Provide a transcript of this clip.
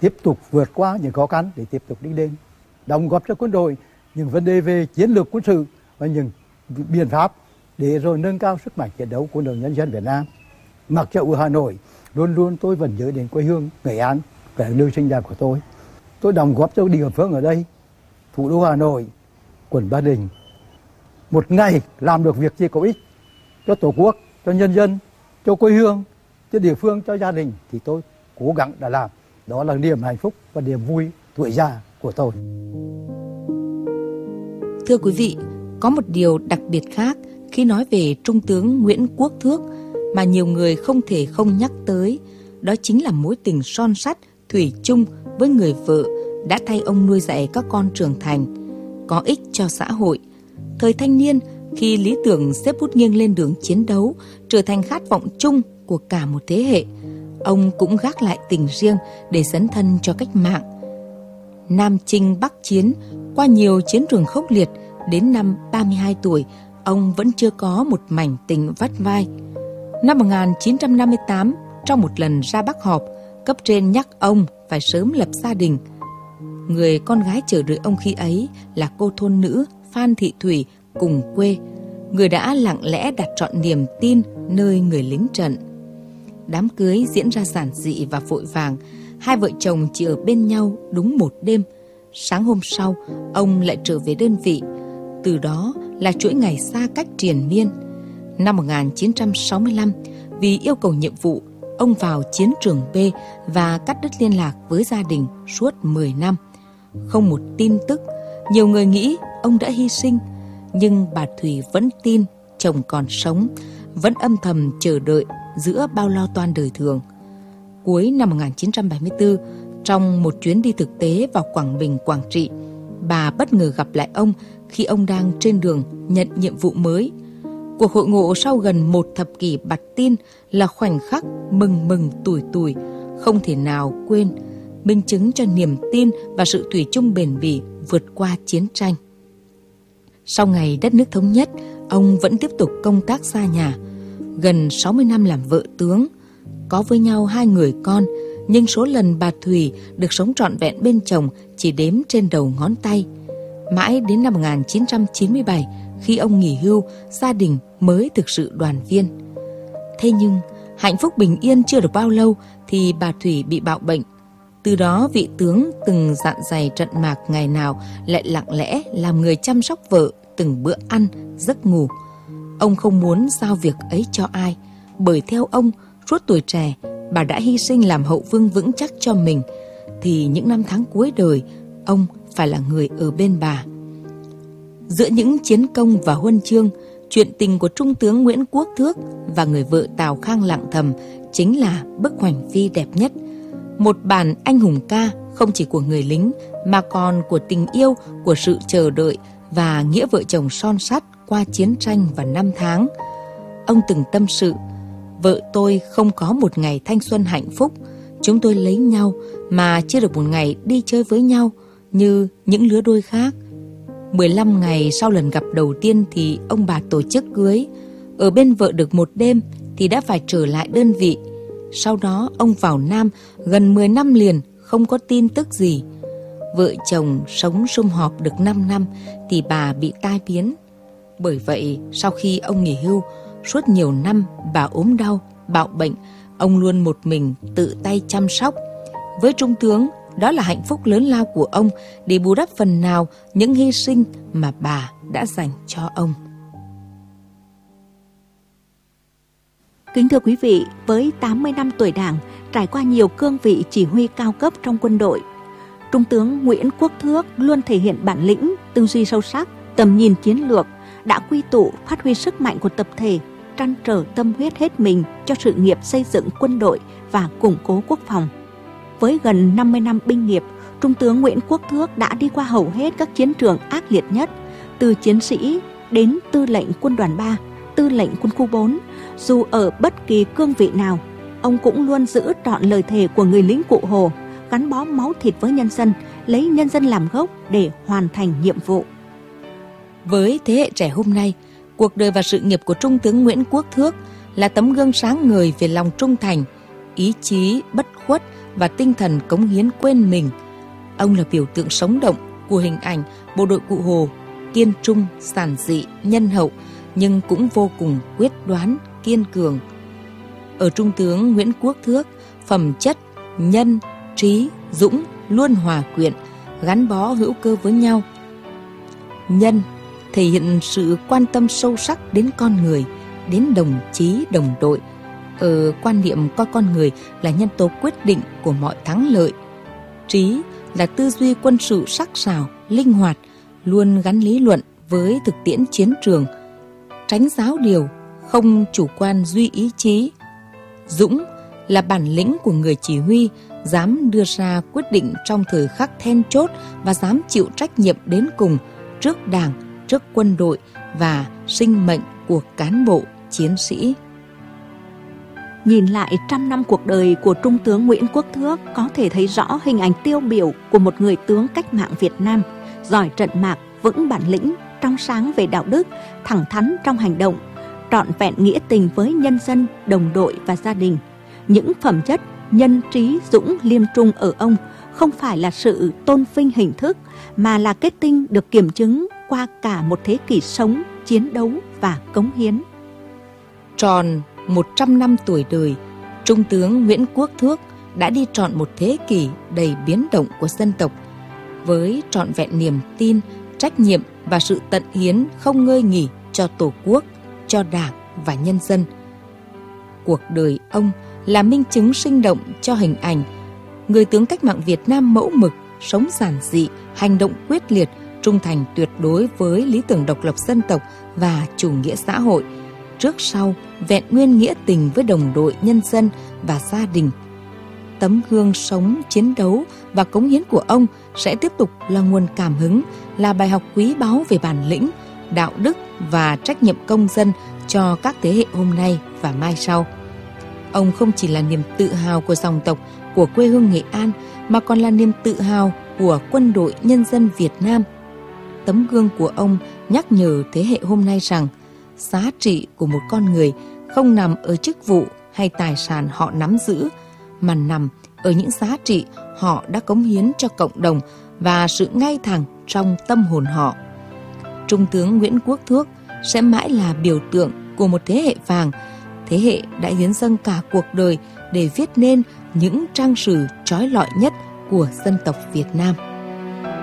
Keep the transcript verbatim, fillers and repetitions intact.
tiếp tục vượt qua những khó khăn để tiếp tục đi lên, đóng góp cho quân đội những vấn đề về chiến lược quân sự và những biện pháp để rồi nâng cao sức mạnh chiến đấu của quân đội nhân dân Việt Nam. Mặc cho ở Hà Nội, luôn luôn tôi vẫn nhớ đến quê hương Nghệ An, là nơi sinh ra của tôi. Tôi đóng góp cho địa phương ở đây, thủ đô Hà Nội, quận Ba Đình. Một ngày làm được việc gì có ích cho Tổ quốc, cho nhân dân, cho quê hương, cho địa phương, cho gia đình thì tôi cố gắng đã làm. Đó là niềm hạnh phúc và niềm vui tuổi già của tôi. Thưa quý vị, có một điều đặc biệt khác khi nói về Trung tướng Nguyễn Quốc Thước mà nhiều người không thể không nhắc tới, đó chính là mối tình son sắt thủy chung với người vợ đã thay ông nuôi dạy các con trưởng thành, có ích cho xã hội. Thời thanh niên, khi lý tưởng xếp bút nghiêng lên đường chiến đấu trở thành khát vọng chung của cả một thế hệ, ông cũng gác lại tình riêng để dấn thân cho cách mạng. Nam chinh Bắc chiến, qua nhiều chiến trường khốc liệt, đến năm ba mươi hai tuổi, ông vẫn chưa có một mảnh tình vắt vai. Năm một nghìn chín trăm năm mươi tám, trong một lần ra Bắc họp, cấp trên nhắc ông phải sớm lập gia đình. Người con gái chờ đợi ông khi ấy là cô thôn nữ Phan Thị Thủy cùng quê, người đã lặng lẽ đặt trọn niềm tin nơi người lính trận. Đám cưới diễn ra giản dị và vội vàng, hai vợ chồng chỉ ở bên nhau đúng một đêm. Sáng hôm sau, ông lại trở về đơn vị. Từ đó là chuỗi ngày xa cách triền miên. Năm một nghìn chín trăm sáu mươi lăm, vì yêu cầu nhiệm vụ, ông vào chiến trường B và cắt đứt liên lạc với gia đình suốt mười năm. Không một tin tức, nhiều người nghĩ ông đã hy sinh, nhưng bà Thủy vẫn tin chồng còn sống, vẫn âm thầm chờ đợi giữa bao lo toan đời thường. Cuối năm một nghìn chín trăm bảy mươi tư, trong một chuyến đi thực tế vào Quảng Bình, Quảng Trị, bà bất ngờ gặp lại ông khi ông đang trên đường nhận nhiệm vụ mới. Cuộc hội ngộ sau gần một thập kỷ bặt tin là khoảnh khắc mừng mừng tủi tủi, không thể nào quên, minh chứng cho niềm tin và sự thủy chung bền bỉ vượt qua chiến tranh. Sau ngày đất nước thống nhất, ông vẫn tiếp tục công tác xa nhà. Gần sáu mươi năm làm vợ tướng, có với nhau hai người con, nhưng số lần bà Thủy được sống trọn vẹn bên chồng chỉ đếm trên đầu ngón tay. Mãi đến năm một nghìn chín trăm chín mươi bảy, khi ông nghỉ hưu, gia đình mới thực sự đoàn viên. Thế nhưng, hạnh phúc bình yên chưa được bao lâu thì bà Thủy bị bạo bệnh. Từ đó vị tướng từng dạn dày trận mạc ngày nào lại lặng lẽ làm người chăm sóc vợ từng bữa ăn, giấc ngủ. Ông không muốn giao việc ấy cho ai, bởi theo ông, suốt tuổi trẻ, bà đã hy sinh làm hậu phương vững chắc cho mình, thì những năm tháng cuối đời, ông phải là người ở bên bà. Giữa những chiến công và huân chương, chuyện tình của Trung tướng Nguyễn Quốc Thước và người vợ Tào Khang Lạng Thầm chính là bức hoành phi đẹp nhất. Một bản anh hùng ca không chỉ của người lính mà còn của tình yêu, của sự chờ đợi và nghĩa vợ chồng son sắt qua chiến tranh và năm tháng. Ông từng tâm sự, vợ tôi không có một ngày thanh xuân hạnh phúc, chúng tôi lấy nhau mà chưa được một ngày đi chơi với nhau như những lứa đôi khác. mười lăm ngày sau lần gặp đầu tiên thì ông bà tổ chức cưới. Ở bên vợ được một đêm thì đã phải trở lại đơn vị. Sau đó ông vào Nam gần mười năm liền không có tin tức gì. Vợ chồng sống sum họp được năm năm thì bà bị tai biến. Bởi vậy sau khi ông nghỉ hưu, suốt nhiều năm bà ốm đau, bạo bệnh, ông luôn một mình tự tay chăm sóc. Với Trung tướng, đó là hạnh phúc lớn lao của ông để bù đắp phần nào những hy sinh mà bà đã dành cho ông. Kính thưa quý vị, với tám mươi năm tuổi Đảng, trải qua nhiều cương vị chỉ huy cao cấp trong quân đội, Trung tướng Nguyễn Quốc Thước luôn thể hiện bản lĩnh, tư duy sâu sắc, tầm nhìn chiến lược, đã quy tụ phát huy sức mạnh của tập thể, trăn trở tâm huyết hết mình cho sự nghiệp xây dựng quân đội và củng cố quốc phòng. Với gần năm mươi năm binh nghiệp, Trung tướng Nguyễn Quốc Thước đã đi qua hầu hết các chiến trường ác liệt nhất, từ chiến sĩ đến tư lệnh quân đoàn ba, tư lệnh quân khu bốn. Dù ở bất kỳ cương vị nào, ông cũng luôn giữ trọn lời thề của người lính Cụ Hồ, gắn bó máu thịt với nhân dân, lấy nhân dân làm gốc để hoàn thành nhiệm vụ. Với thế hệ trẻ hôm nay, cuộc đời và sự nghiệp của Trung tướng Nguyễn Quốc Thước là tấm gương sáng ngời về lòng trung thành, ý chí bất khuất và tinh thần cống hiến quên mình. Ông là biểu tượng sống động của hình ảnh bộ đội Cụ Hồ, kiên trung, giản dị, nhân hậu, nhưng cũng vô cùng quyết đoán, kiên cường. Ở Trung tướng Nguyễn Quốc Thước, phẩm chất nhân, trí, dũng luôn hòa quyện, gắn bó hữu cơ với nhau. Nhân thể hiện sự quan tâm sâu sắc đến con người, đến đồng chí, đồng đội, ở quan niệm coi con người là nhân tố quyết định của mọi thắng lợi. Trí là tư duy quân sự sắc sảo, linh hoạt, luôn gắn lý luận với thực tiễn chiến trường, tránh giáo điều, không chủ quan duy ý chí. Dũng là bản lĩnh của người chỉ huy, dám đưa ra quyết định trong thời khắc then chốt và dám chịu trách nhiệm đến cùng trước Đảng, trước quân đội và sinh mệnh của cán bộ, chiến sĩ. Nhìn lại trăm năm cuộc đời của Trung tướng Nguyễn Quốc Thước có thể thấy rõ hình ảnh tiêu biểu của một người tướng cách mạng Việt Nam, giỏi trận mạc, vững bản lĩnh, trong sáng về đạo đức, thẳng thắn trong hành động, trọn vẹn nghĩa tình với nhân dân, đồng đội và gia đình. Những phẩm chất nhân, trí, dũng, liêm trung ở ông không phải là sự tôn vinh hình thức, mà là kết tinh được kiểm chứng qua cả một thế kỷ sống, chiến đấu và cống hiến. Tròn một trăm năm tuổi đời, Trung tướng Nguyễn Quốc Thước đã đi trọn một thế kỷ đầy biến động của dân tộc, với trọn vẹn niềm tin, trách nhiệm và sự tận hiến không ngơi nghỉ cho Tổ quốc, cho Đảng và nhân dân. Cuộc đời ông là minh chứng sinh động cho hình ảnh người tướng cách mạng Việt Nam mẫu mực, sống giản dị, hành động quyết liệt, trung thành tuyệt đối với lý tưởng độc lập dân tộc và chủ nghĩa xã hội, trước sau vẹn nguyên nghĩa tình với đồng đội, nhân dân và gia đình. Tấm gương sống, chiến đấu và cống hiến của ông sẽ tiếp tục là nguồn cảm hứng, là bài học quý báu về bản lĩnh, đạo đức và trách nhiệm công dân cho các thế hệ hôm nay và mai sau. Ông không chỉ là niềm tự hào của dòng tộc, của quê hương Nghệ An, mà còn là niềm tự hào của quân đội nhân dân Việt Nam. Tấm gương của ông nhắc nhở thế hệ hôm nay rằng giá trị của một con người không nằm ở chức vụ hay tài sản họ nắm giữ, mà nằm ở những giá trị họ đã cống hiến cho cộng đồng và sự ngay thẳng trong tâm hồn họ. Trung tướng Nguyễn Quốc Thước sẽ mãi là biểu tượng của một thế hệ vàng, thế hệ đã hiến dâng cả cuộc đời để viết nên những trang sử trói lọi nhất của dân tộc Việt Nam.